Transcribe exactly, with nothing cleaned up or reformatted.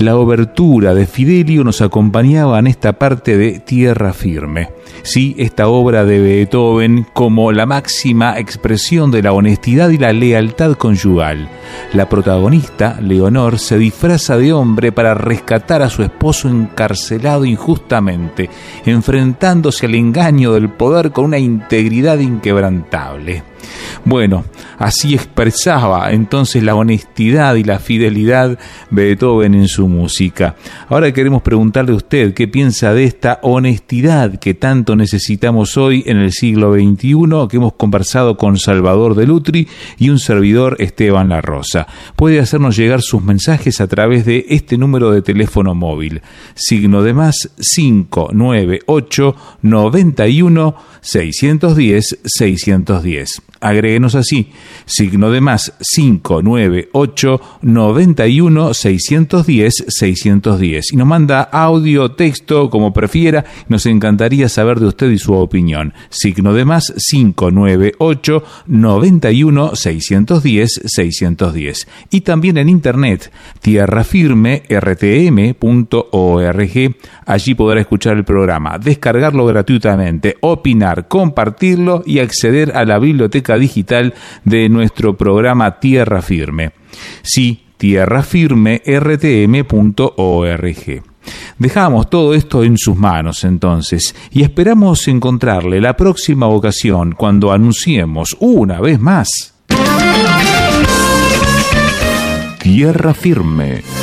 La obertura de Fidelio nos acompañaba en esta parte de Tierra Firme. Sí, esta obra de Beethoven como la máxima expresión de la honestidad y la lealtad conyugal. La protagonista, Leonor, se disfraza de hombre para rescatar a su esposo encarcelado injustamente, enfrentándose al engaño del poder con una integridad inquebrantable. Bueno, así expresaba entonces la honestidad y la fidelidad Beethoven en su música. Ahora queremos preguntarle a usted qué piensa de esta honestidad que tanto necesitamos hoy en el siglo veintiuno, que hemos conversado con Salvador de Lutri y un servidor, Esteban La Rosa. Puede hacernos llegar sus mensajes a través de este número de teléfono móvil, signo de más cinco nueve ocho noventa y uno seiscientos diez seiscientos diez. Agréguenos así, signo de más cinco nueve ocho noventa y uno seiscientos diez seiscientos diez, y nos manda audio, texto, como prefiera. Nos encantaría saber de usted y su opinión. Signo de más cinco nueve ocho noventa y uno seiscientos diez seiscientos diez, y también en internet tierra firme r t m punto org. Allí podrá escuchar el programa, descargarlo gratuitamente, opinar, compartirlo y acceder a la biblioteca digital de nuestro programa Tierra Firme. Sí, tierra firme r t m punto org. Dejamos todo esto en sus manos entonces y esperamos encontrarle la próxima ocasión cuando anunciemos una vez más Tierra Firme.